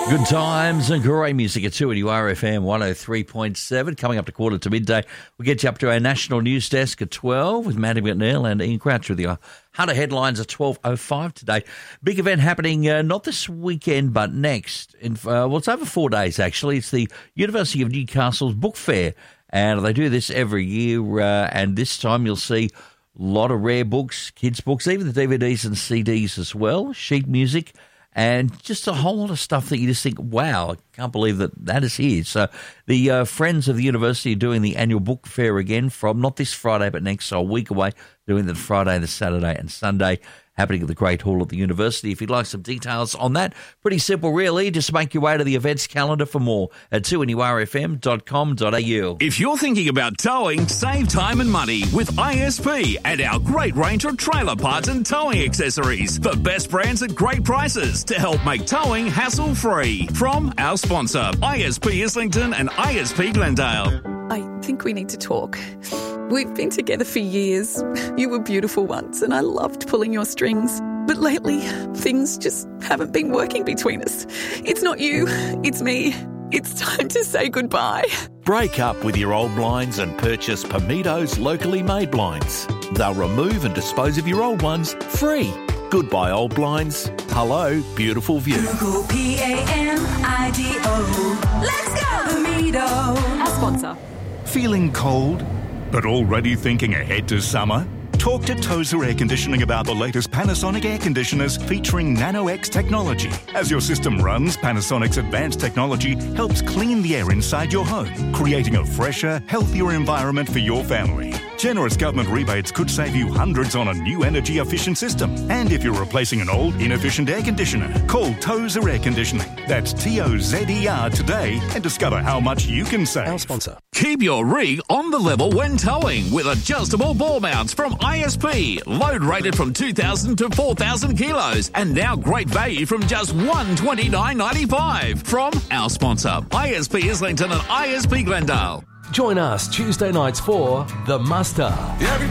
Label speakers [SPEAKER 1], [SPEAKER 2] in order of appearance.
[SPEAKER 1] Good times and great music at 2 at URFM 103.7. Coming up to quarter to midday, we'll get you up to our national news desk at 12 with Maddie McNeil and Ian Crouch with the Hunter headlines at 12:05 today. Big event happening not this weekend but next. It's over 4 days actually. It's the University of Newcastle's Book Fair, and they do this every year. And this time you'll see a lot of rare books, kids' books, even the DVDs and CDs as well, sheet music, and just a whole lot of stuff that you just think, wow, I can't believe that is here. So the Friends of the University are doing the annual book fair again from not this Friday but next, so a week away, doing the Friday, the Saturday and Sunday, happening at the Great Hall at the University. If you'd like some details on that, pretty simple really. Just make your way to the events calendar for more at 2NURFM.com.au.
[SPEAKER 2] If you're thinking about towing, save time and money with ISP and our great range of trailer parts and towing accessories. The best brands at great prices to help make towing hassle-free. From our sponsor, ISP Islington and ISP Glendale.
[SPEAKER 3] I think we need to talk. We've been together for years. You were beautiful once and I loved pulling your strings. But lately, things just haven't been working between us. It's not you, it's me. It's time to say goodbye.
[SPEAKER 4] Break up with your old blinds and purchase Pamido's locally made blinds. They'll remove and dispose of your old ones free. Goodbye old blinds. Hello, beautiful view.
[SPEAKER 5] Google PAMIDO. Let's go, Pamido.
[SPEAKER 3] Our sponsor.
[SPEAKER 6] Feeling cold, but already thinking ahead to summer? Talk to Tozer Air Conditioning about the latest Panasonic air conditioners featuring Nano-X technology. As your system runs, Panasonic's advanced technology helps clean the air inside your home, creating a fresher, healthier environment for your family. Generous government rebates could save you hundreds on a new energy-efficient system. And if you're replacing an old, inefficient air conditioner, call Tozer Air Conditioning. That's Tozer today and discover how much you can save.
[SPEAKER 4] Our sponsor.
[SPEAKER 2] Keep your rig on the level when towing with adjustable ball mounts from ISP. Load rated from 2,000 to 4,000 kilos. And now great value from just $129.95. From our sponsor, ISP Islington and ISP Glendale.
[SPEAKER 7] Join us Tuesday nights for The Muster.